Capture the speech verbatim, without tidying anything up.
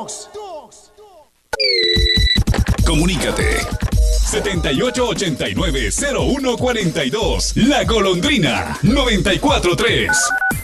Comunícate. setenta y ocho ochenta y nueve cero uno cuarenta y dos. La Golondrina noventa y cuatro tres.